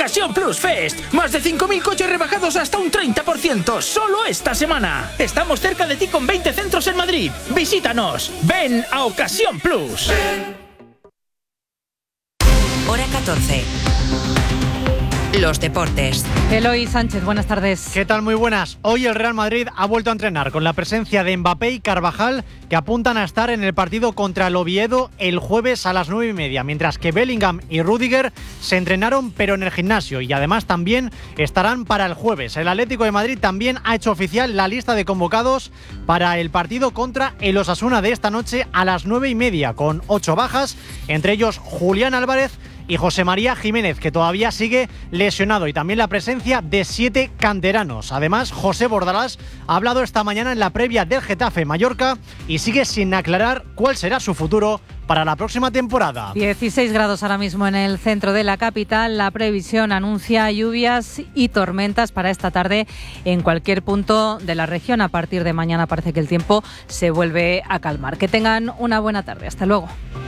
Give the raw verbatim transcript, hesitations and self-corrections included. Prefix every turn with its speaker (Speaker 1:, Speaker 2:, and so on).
Speaker 1: Ocasión Plus Fest. Más de cinco mil coches rebajados hasta un treinta por ciento. Solo esta semana. Estamos cerca de ti con veinte centros en Madrid. Visítanos. Ven a Ocasión Plus.
Speaker 2: Hora catorce. Los deportes.
Speaker 3: Eloy Sánchez, buenas tardes.
Speaker 4: ¿Qué tal? Muy buenas. Hoy el Real Madrid ha vuelto a entrenar con la presencia de Mbappé y Carvajal, que apuntan a estar en el partido contra el Oviedo el jueves a las nueve y media, mientras que Bellingham y Rüdiger se entrenaron pero en el gimnasio y además también estarán para el jueves. El Atlético de Madrid también ha hecho oficial la lista de convocados para el partido contra el Osasuna de esta noche a las nueve y media, con ocho bajas, entre ellos Julián Álvarez y José María Jiménez, que todavía sigue lesionado, y también la presencia de siete canteranos. Además, José Bordalás ha hablado esta mañana en la previa del Getafe Mallorca y sigue sin aclarar cuál será su futuro para la próxima temporada.
Speaker 3: dieciséis grados ahora mismo en el centro de la capital. La previsión anuncia lluvias y tormentas para esta tarde en cualquier punto de la región. A partir de mañana parece que el tiempo se vuelve a calmar. Que tengan una buena tarde. Hasta luego.